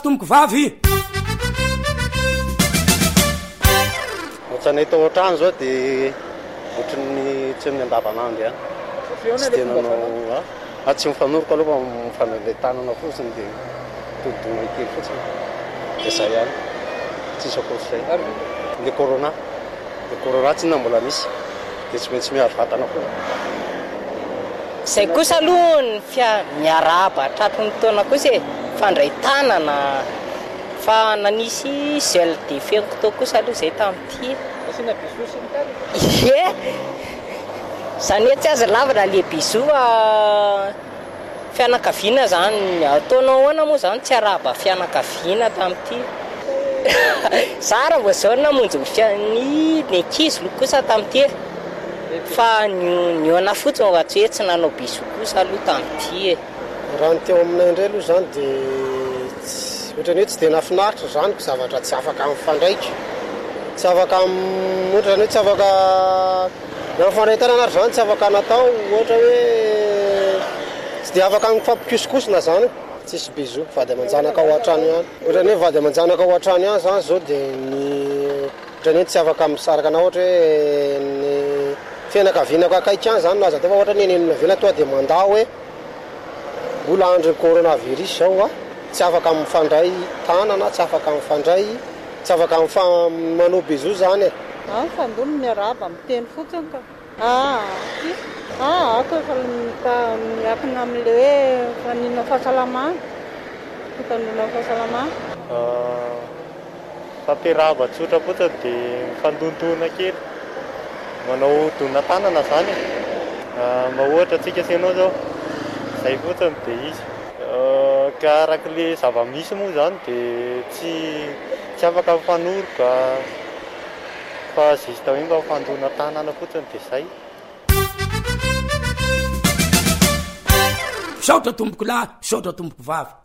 tomboko vavy ohatranay tao an-trano zao dia ohatrany tsy amin'ny andavanandro tsy dia nanao tsy mifanoroko aloha mifanale tanana fotsiny dia todidona kely fotsiny dia izay ihany tsisy akoatr'izay le corona tsy na mbola misy dia tsy maintsy miaro vatana koa izay kosa aloha ny miarahaba tratron'ny taona kosa e fandray tanana fa nanisy gel de fenko kosa aloha izay tamin'ity ie zany hoe tsy aza lavana le biso fianakaviana zany ataonao ahoana moa zany tsy arahaba fianakaviana tamin'ity Sara vao zao namonjy ny ankizy loha kosa tamin'ity fa niona fotsiny ao tsy hoe tsy nanao biso kosa aloha tamin'ity e raha ny teo aminay indray aloha zany dia ohatrany hoe tsy dia nafinaritra zany ko zavatra tsy afaka mifandraitra tsy afaka ohatrany hoe tsy afaka nafandray tanana ary zany tsy afaka natao ohatra hoe tsy dia afaka mifampikosikosina zany tsisy biso vady aman-janaka ao an-trano ihany ohatrany hoe vady aman-janaka ao an-trano ihany zany zao dia ohatrany hoe tsy afaka misaraka na ohatra hoe ny fianakavianako akaiky ihany zany naza teo fa ohatra ny enenina vena toa dia mandao hoe mbola andro coronavirus zao tsy afaka mifandray tanana tsy afaka mifandray tsy afaka manao biso zany e fandony miarahaba miteny fotsiny ka ako efa miakina amin'le hoe faninona fahasalamana fitandrona fahasalamana fampiarahaba tsotra fotsiny dia mifandontoana kely manao dona tanana zany mba ohatra atsika asianao zao izay fotsiny dia izy ka arak'le zava-misy moa zany dia tsy afaka mifanoroka fa zista hoe mba mifandona tanana fotsiny dia izay misaotra tomboko lahy misaotra tomboko vavy